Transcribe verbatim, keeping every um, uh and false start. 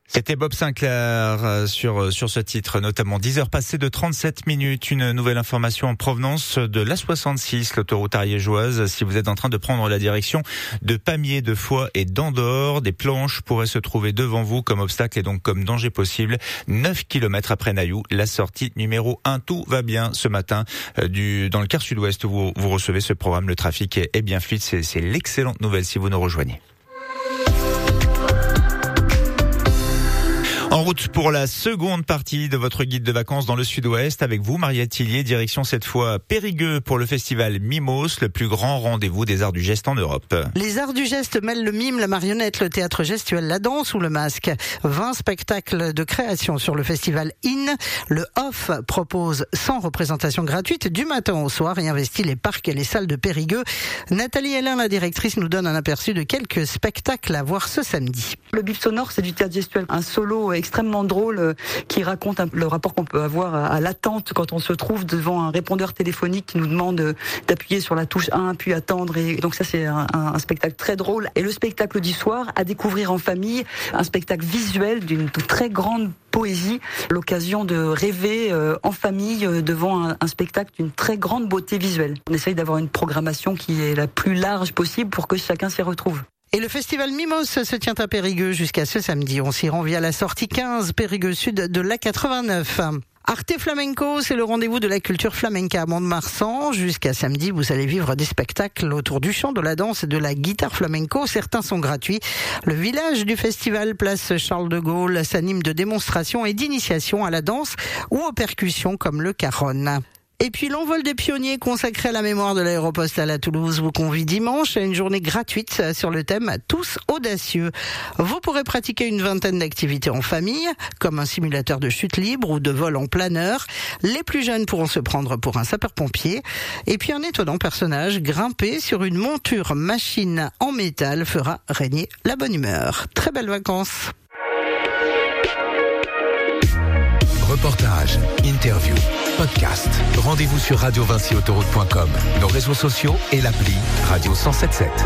C'était Bob Sinclair sur, sur ce titre, notamment dix heures passées de trente-sept minutes. Une nouvelle information en provenance de l'A soixante-six, l'autoroute ariégeoise. Si vous êtes en train de prendre la direction de Pamiers, de Foix et d'Andorre, des planches pourraient se trouver devant vous comme obstacle et donc comme danger possible. neuf kilomètres après Nailloux, la sortie numéro un. Tout va bien ce matin du, dans le quart sud-ouest où vous, vous recevez ce programme. Le trafic est, est bien fluide. C'est, c'est l'excellente nouvelle si vous nous rejoignez. En route pour la seconde partie de votre guide de vacances dans le sud-ouest avec vous, Mariette Tillier, direction cette fois Périgueux pour le festival Mimos, le plus grand rendez-vous des arts du geste en Europe. Les arts du geste mêlent le mime, la marionnette, le théâtre gestuel, la danse ou le masque. vingt spectacles de création sur le festival In. Le Off propose cent représentations gratuites du matin au soir et investit les parcs et les salles de Périgueux. Nathalie Hélin, la directrice, nous donne un aperçu de quelques spectacles à voir ce samedi. Le bip sonore, c'est du théâtre gestuel, un solo extrêmement drôle euh, qui raconte un, le rapport qu'on peut avoir à, à l'attente quand on se trouve devant un répondeur téléphonique qui nous demande euh, d'appuyer sur la touche un, puis attendre. Et donc ça, c'est un, un, un spectacle très drôle. Et le spectacle du soir, à découvrir en famille, un spectacle visuel d'une très grande poésie, l'occasion de rêver euh, en famille euh, devant un, un spectacle d'une très grande beauté visuelle. On essaye d'avoir une programmation qui est la plus large possible pour que chacun s'y retrouve. Et le festival Mimos se tient à Périgueux jusqu'à ce samedi. On s'y rend via la sortie quinze, Périgueux Sud de l'A quatre-vingt-neuf. Arte Flamenco, c'est le rendez-vous de la culture flamenca à Mont-de-Marsan. Jusqu'à samedi, vous allez vivre des spectacles autour du chant, de la danse et de la guitare flamenco. Certains sont gratuits. Le village du festival, place Charles de Gaulle, s'anime de démonstrations et d'initiations à la danse ou aux percussions comme le caron. Et puis l'envol des pionniers consacré à la mémoire de l'aéropostale à Toulouse vous convie dimanche à une journée gratuite sur le thème Tous audacieux. Vous pourrez pratiquer une vingtaine d'activités en famille, comme un simulateur de chute libre ou de vol en planeur. Les plus jeunes pourront se prendre pour un sapeur-pompier. Et puis un étonnant personnage grimpé sur une monture machine en métal fera régner la bonne humeur. Très belles vacances. Reportage, interview, podcast. Rendez-vous sur radio vinci autoroute point com, nos réseaux sociaux et l'appli Radio cent soixante-dix-sept.